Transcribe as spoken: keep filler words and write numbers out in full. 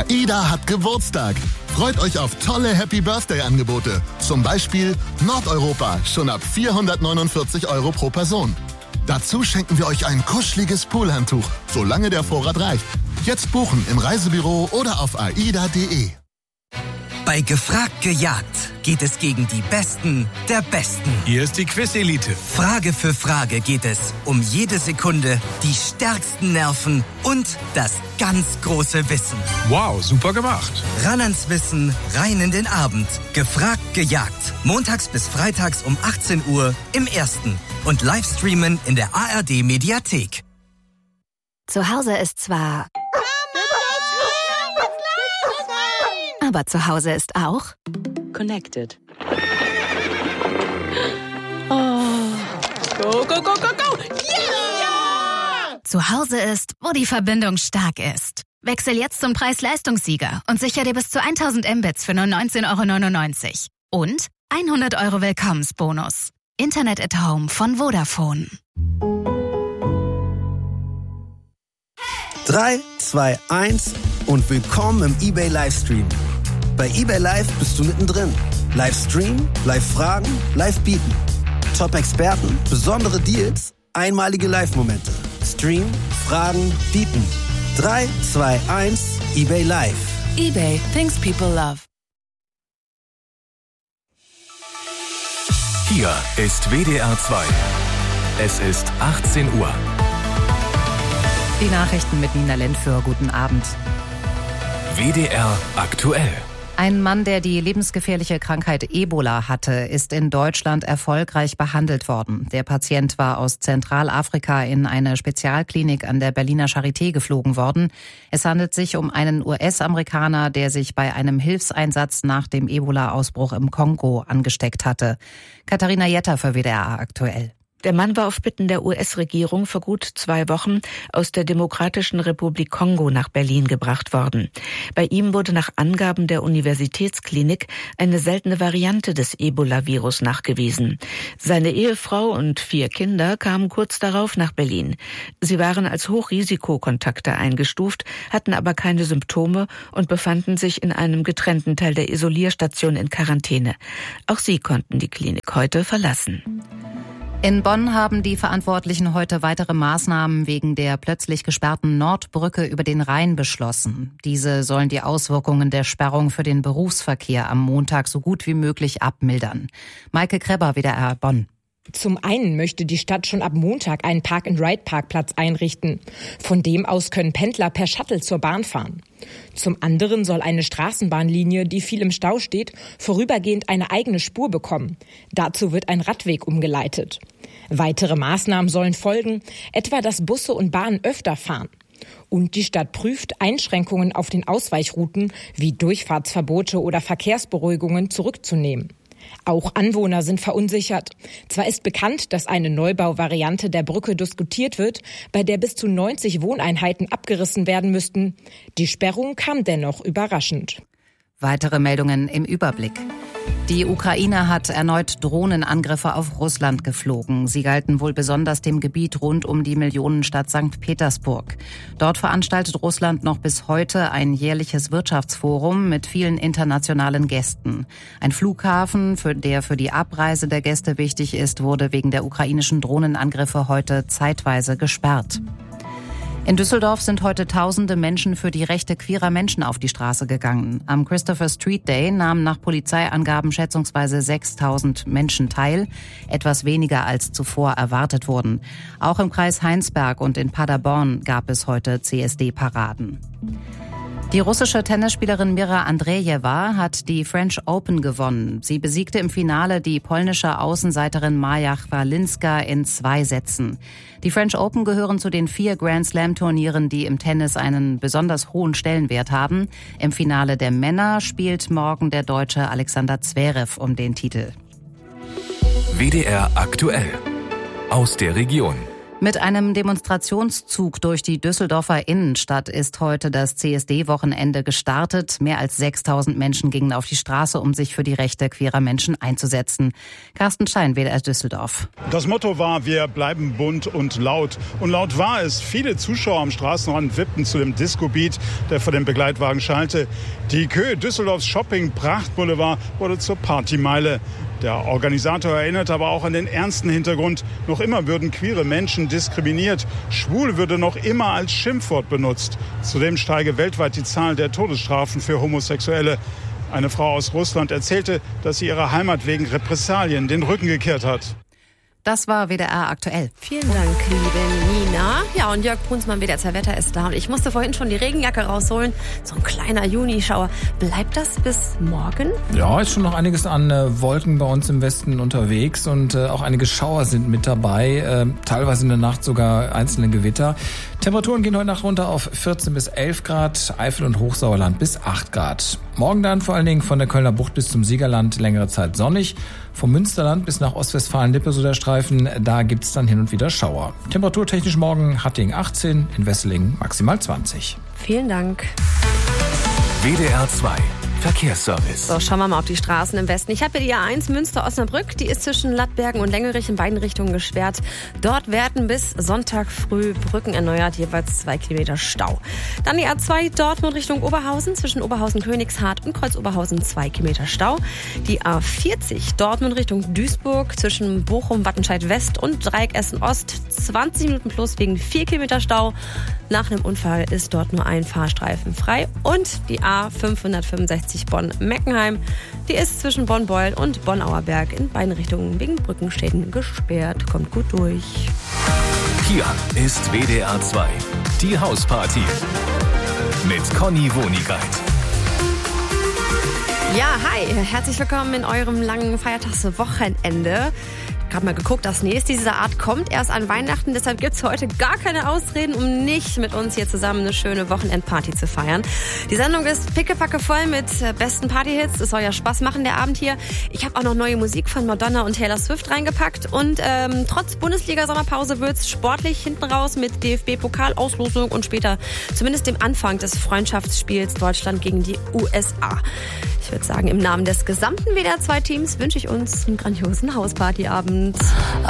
AIDA hat Geburtstag. Freut euch auf tolle Happy-Birthday-Angebote. Zum Beispiel Nordeuropa, schon ab vierhundertneunundvierzig Euro pro Person. Dazu schenken wir euch ein kuscheliges Poolhandtuch, solange der Vorrat reicht. Jetzt buchen im Reisebüro oder auf aida punkt de. Bei Gefragt gejagt geht es gegen die Besten der Besten. Hier ist die Quiz-Elite. Frage für Frage geht es um jede Sekunde, die stärksten Nerven und das ganz große Wissen. Wow, super gemacht. Ran ans Wissen, rein in den Abend. Gefragt gejagt. Montags bis freitags um achtzehn Uhr im Ersten. Und Livestreamen in der A R D-Mediathek. Zu Hause ist zwar... Aber zu Hause ist auch... Connected. Oh. Go, go, go, go, go! Yeah! Zu Hause ist, wo die Verbindung stark ist. Wechsel jetzt zum Preis-Leistungssieger und sicher dir bis zu tausend Mbits für nur neunzehn Euro neunundneunzig. Und hundert Euro Willkommensbonus. Internet at Home von Vodafone. drei, zwei, eins und willkommen im eBay Livestream. Bei eBay Live bist du mittendrin. Livestream, Live-Fragen, Live-Bieten. Top-Experten, besondere Deals, einmalige Live-Momente. Stream, Fragen, Bieten. drei, zwei, eins, eBay Live. eBay, things people love. Hier ist W D R zwei. Es ist achtzehn Uhr. Die Nachrichten mit Nina Lentföhr. Guten Abend. W D R aktuell. Ein Mann, der die lebensgefährliche Krankheit Ebola hatte, ist in Deutschland erfolgreich behandelt worden. Der Patient war aus Zentralafrika in eine Spezialklinik an der Berliner Charité geflogen worden. Es handelt sich um einen U S-Amerikaner, der sich bei einem Hilfseinsatz nach dem Ebola-Ausbruch im Kongo angesteckt hatte. Katharina Jetter für W D R aktuell. Der Mann war auf Bitten der U S-Regierung vor gut zwei Wochen aus der Demokratischen Republik Kongo nach Berlin gebracht worden. Bei ihm wurde nach Angaben der Universitätsklinik eine seltene Variante des Ebola-Virus nachgewiesen. Seine Ehefrau und vier Kinder kamen kurz darauf nach Berlin. Sie waren als Hochrisikokontakte eingestuft, hatten aber keine Symptome und befanden sich in einem getrennten Teil der Isolierstation in Quarantäne. Auch sie konnten die Klinik heute verlassen. In Bonn haben die Verantwortlichen heute weitere Maßnahmen wegen der plötzlich gesperrten Nordbrücke über den Rhein beschlossen. Diese sollen die Auswirkungen der Sperrung für den Berufsverkehr am Montag so gut wie möglich abmildern. Maike Krebber, W D R Bonn. Zum einen möchte die Stadt schon ab Montag einen Park-and-Ride-Parkplatz einrichten. Von dem aus können Pendler per Shuttle zur Bahn fahren. Zum anderen soll eine Straßenbahnlinie, die viel im Stau steht, vorübergehend eine eigene Spur bekommen. Dazu wird ein Radweg umgeleitet. Weitere Maßnahmen sollen folgen, etwa dass Busse und Bahnen öfter fahren. Und die Stadt prüft, Einschränkungen auf den Ausweichrouten wie Durchfahrtsverbote oder Verkehrsberuhigungen zurückzunehmen. Auch Anwohner sind verunsichert. Zwar ist bekannt, dass eine Neubauvariante der Brücke diskutiert wird, bei der bis zu neunzig Wohneinheiten abgerissen werden müssten. Die Sperrung kam dennoch überraschend. Weitere Meldungen im Überblick. Die Ukraine hat erneut Drohnenangriffe auf Russland geflogen. Sie galten wohl besonders dem Gebiet rund um die Millionenstadt Sankt Petersburg. Dort veranstaltet Russland noch bis heute ein jährliches Wirtschaftsforum mit vielen internationalen Gästen. Ein Flughafen, für der für die Abreise der Gäste wichtig ist, wurde wegen der ukrainischen Drohnenangriffe heute zeitweise gesperrt. In Düsseldorf sind heute tausende Menschen für die Rechte queerer Menschen auf die Straße gegangen. Am Christopher Street Day nahmen nach Polizeiangaben schätzungsweise sechstausend Menschen teil, etwas weniger als zuvor erwartet wurden. Auch im Kreis Heinsberg und in Paderborn gab es heute C S D-Paraden. Die russische Tennisspielerin Mira Andrejewa hat die French Open gewonnen. Sie besiegte im Finale die polnische Außenseiterin Maja Chwalinska in zwei Sätzen. Die French Open gehören zu den vier Grand-Slam-Turnieren, die im Tennis einen besonders hohen Stellenwert haben. Im Finale der Männer spielt morgen der Deutsche Alexander Zverev um den Titel. W D R aktuell. Aus der Region. Mit einem Demonstrationszug durch die Düsseldorfer Innenstadt ist heute das C S D-Wochenende gestartet. Mehr als sechstausend Menschen gingen auf die Straße, um sich für die Rechte queerer Menschen einzusetzen. Carsten Schein, W D R Düsseldorf. Das Motto war, wir bleiben bunt und laut. Und laut war es. Viele Zuschauer am Straßenrand wippten zu dem Disco-Beat, der vor dem Begleitwagen schallte. Die Kö Düsseldorfs Shopping-Prachtboulevard wurde zur Partymeile. Der Organisator erinnert aber auch an den ernsten Hintergrund. Noch immer würden queere Menschen diskriminiert. Schwul würde noch immer als Schimpfwort benutzt. Zudem steige weltweit die Zahl der Todesstrafen für Homosexuelle. Eine Frau aus Russland erzählte, dass sie ihrer Heimat wegen Repressalien den Rücken gekehrt hat. Das war W D R aktuell. Vielen Dank, liebe Nina. Ja, und Jörg Brunsmann, W D R zwei Wetter ist da. Und ich musste vorhin schon die Regenjacke rausholen. So ein kleiner Junischauer. Bleibt das bis morgen? Ja, ist schon noch einiges an äh, Wolken bei uns im Westen unterwegs. Und äh, auch einige Schauer sind mit dabei. Äh, teilweise in der Nacht sogar einzelne Gewitter. Temperaturen gehen heute Nacht runter auf vierzehn bis elf Grad. Eifel und Hochsauerland bis acht Grad. Morgen dann vor allen Dingen von der Kölner Bucht bis zum Siegerland längere Zeit sonnig. Vom Münsterland bis nach Ostwestfalen-Lippe, so der Streifen, da gibt's dann hin und wieder Schauer. Temperaturtechnisch morgen Hattingen achtzehn, in Wesseling maximal zwanzig. Vielen Dank. W D R zwei Verkehrsservice. So, schauen wir mal auf die Straßen im Westen. Ich habe hier die A eins Münster-Osnabrück. Die ist zwischen Lattbergen und Längerich in beiden Richtungen gesperrt. Dort werden bis Sonntag früh Brücken erneuert, jeweils zwei Kilometer Stau. Dann die A zwei Dortmund Richtung Oberhausen. Zwischen Oberhausen-Königshardt und Kreuz-Oberhausen zwei Kilometer Stau. Die A vierzig Dortmund Richtung Duisburg. Zwischen Bochum-Wattenscheid-West und Dreieck Essen-Ost. zwanzig Minuten plus wegen vier Kilometer Stau. Nach einem Unfall ist dort nur ein Fahrstreifen frei. Und die A fünfhundertfünfundsechzig Bonn-Meckenheim. Die ist zwischen Bonn-Beuel und Bonn-Auerberg in beiden Richtungen wegen Brückenschäden gesperrt. Kommt gut durch. Hier ist W D R zwei. Die Hausparty. Mit Conny Wonigkeit. Ja, hi. Herzlich willkommen in eurem langen Feiertagswochenende. Ich habe mal geguckt, das nächste dieser Art kommt erst an Weihnachten. Deshalb gibt es heute gar keine Ausreden, um nicht mit uns hier zusammen eine schöne Wochenendparty zu feiern. Die Sendung ist pickepacke voll mit besten Partyhits. Es soll ja Spaß machen, der Abend hier. Ich habe auch noch neue Musik von Madonna und Taylor Swift reingepackt. Und ähm, trotz Bundesliga-Sommerpause wird's sportlich hinten raus mit D F B-Pokalauslosung und später zumindest dem Anfang des Freundschaftsspiels Deutschland gegen die U S A. Ich würde sagen, im Namen des gesamten W D R zwei Teams wünsche ich uns einen grandiosen Hauspartyabend.